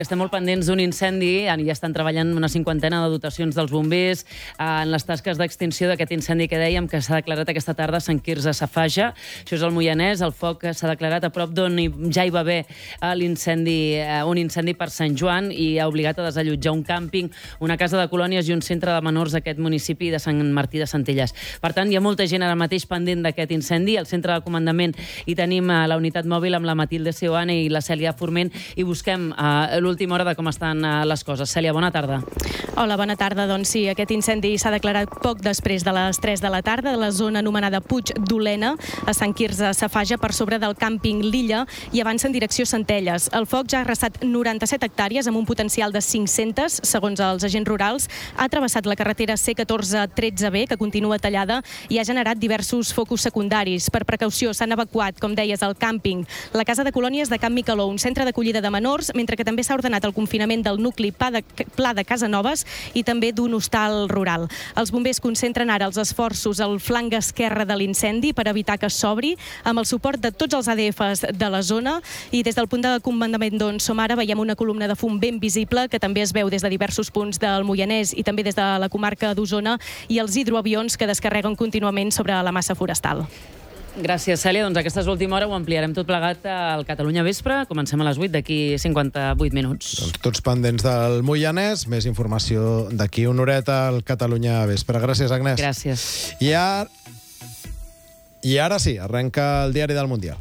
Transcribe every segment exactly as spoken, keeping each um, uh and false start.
Estem molt pendents d'un incendi, ja estan treballant una cinquantena de dotacions dels bombers en les tasques d'extinció d'aquest incendi que dèiem que s'ha declarat aquesta tarda a Sant Quirze Safaja. Això és el Moianès, el foc s'ha declarat a prop d'on ja hi va haver l'incendi, un incendi per Sant Joan i ha obligat a desallotjar un càmping, una casa de colònies i un centre de menors d'aquest municipi de Sant Martí de Centelles. Per tant, hi ha molta gent ara mateix pendent d'aquest incendi. Al centre de comandament hi tenim la unitat mòbil amb la Matilde Seoane i la Cèlia Forment i busquem uh, l'última hora de com estan uh, les coses. Cèlia, bona tarda. Hola, bona tarda. Doncs sí, aquest incendi s'ha declarat poc després de les tres de la tarda de la zona anomenada Puig d'Olena, a Sant Quirze Safaja, per sobre del càmping L'Illa, i avança en direcció Centelles. El foc ja ha arrasat noranta-set hectàrees amb un potencial de cinc-centes, segons els agents rurals. Ha travessat la carretera C catorze tretze B, que continua tallada, i ha generat diversos focus secundaris. Per precaució s'han evacuat, com deies, el càmping, la casa de colònies de Can Micaló, un centre d'acollida de menors, mentre que també s'ha ordenat el confinament del nucli Pla de, Pla de Casanovas i també d'un hostal rural. Els bombers concentren ara els esforços al flanc esquerre de l'incendi per evitar que s'obri, amb el suport de tots els A D Fs de la zona, i des del punt de comandament d'on som ara veiem una columna de fum ben visible que també es veu des de diversos punts del Moianès i també des de la comarca d'Osona, i els hidroavions que descarreguen contínuament sobre la massa forestal. Gràcies, Cèlia. Doncs aquesta és l'última hora, ho ampliarem tot plegat al Catalunya Vespre. Comencem a les vuit, d'aquí cinquanta-vuit minuts. Doncs tots pendents del Moianès, més informació d'aquí una horeta al Catalunya Vespre. Gràcies, Agnès. Gràcies. I ara, I ara sí, arrenca el diari del Mundial.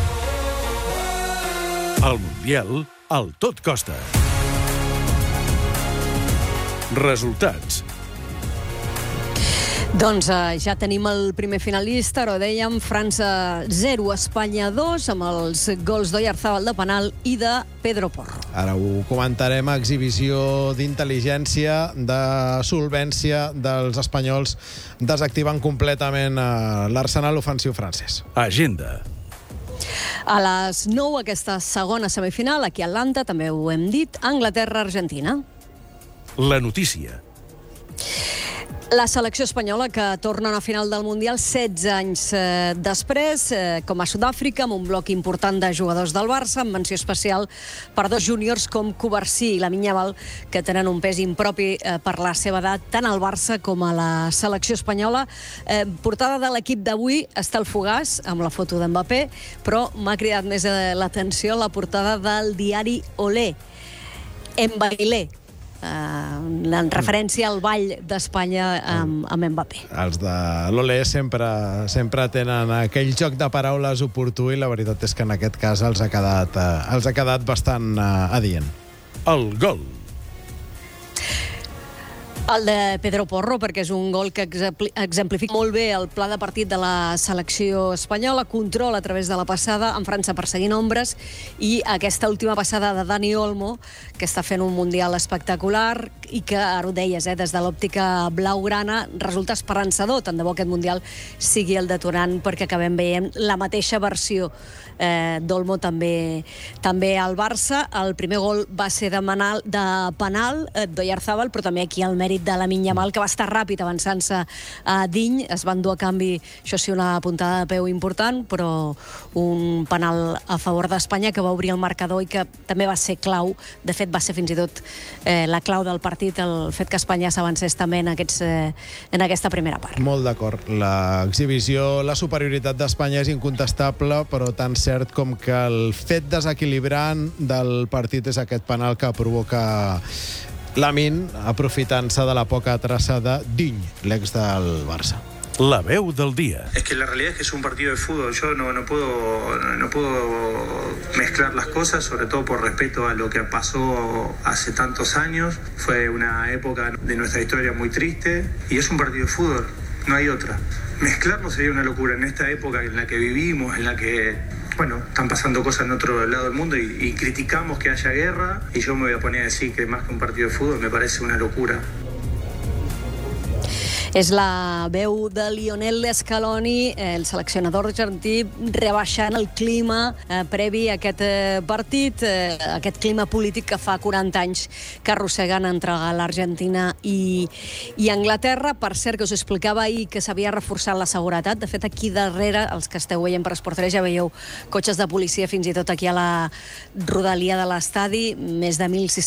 El Mundial, al Tot Costa. Resultats. Doncs eh, ja tenim el primer finalista, ara ho dèiem, França zero, Espanya dos, amb els gols d'Oyarzabal de penal i de Pedro Porro. Ara ho comentarem, exhibició d'intel·ligència, de solvència dels espanyols, desactivant completament eh, l'arsenal ofensiu francès. Agenda. A les nou, aquesta segona semifinal, aquí a Atlanta, també ho hem dit, Anglaterra-Argentina. La notícia. La selecció espanyola, que torna a una final del Mundial setze anys eh, després, eh, com a Sud-àfrica, amb un bloc important de jugadors del Barça, amb menció especial per dos júniors com Cubarsí i Lamine Yamal, que tenen un pes impropi eh, per la seva edat, tant al Barça com a la selecció espanyola. Eh, portada de l'equip d'avui està el Fogàs, amb la foto d'Mbappé, però m'ha cridat més eh, l'atenció la portada del diari Olé, Mbailé, Uh, en referència al ball d'Espanya amb, amb Mbappé. Els de l'Olé sempre, sempre tenen aquell joc de paraules oportú i la veritat és que en aquest cas els ha quedat, uh, els ha quedat bastant uh, adient. El gol. El de Pedro Porro, perquè és un gol que exemplifica molt bé el pla de partit de la selecció espanyola, control a través de la passada, en França perseguint ombres, i aquesta última passada de Dani Olmo, que està fent un Mundial espectacular i que, ara ho deies, eh, des de l'òptica blaugrana, resulta esperançador. Tant de bo aquest Mundial sigui el detonant perquè acabem veient la mateixa versió eh, d'Olmo també, també al Barça. El primer gol va ser de, manal, de penal eh, d'Oyarzabal, però també aquí el mèrit de Lamine Yamal, que va estar ràpid avançant-se a Diny. Es van dur a canvi, això sí, una puntada de peu important, però un penal a favor d'Espanya que va obrir el marcador i que també va ser clau. De fet, va ser fins i tot eh, la clau del partit, el fet que Espanya s'avancés també en, aquests, eh, en aquesta primera part. Molt d'acord. L'exhibició, la superioritat d'Espanya és incontestable, però tan cert com que el fet desequilibrant del partit és aquest penal que provoca Lamine, aprofitant-se de la poca traça de Diny, l'ex del Barça. La veu del día. Es que la realidad es que es un partido de fútbol. Yo no, no, puedo, no puedo mezclar las cosas, sobre todo por respeto a lo que pasó hace tantos años. Fue una época de nuestra historia muy triste y es un partido de fútbol, no hay otra. Mezclarlo sería una locura en esta época en la que vivimos, en la que, bueno, están pasando cosas en otro lado del mundo y, y criticamos que haya guerra, y yo me voy a poner a decir que más que un partido de fútbol me parece una locura. És la veu de Lionel Scaloni, el seleccionador argentí, rebaixant el clima eh, previ a aquest eh, partit, eh, aquest clima polític que fa quaranta anys que arrosseguen entre l'Argentina i, i Anglaterra. Per cert, que us explicava ahir que s'havia reforçat la seguretat. De fet, aquí darrere, els que esteu veient per Esport tres, ja veieu cotxes de policia fins i tot aquí a la rodalia de l'estadi, més de mil sis-cents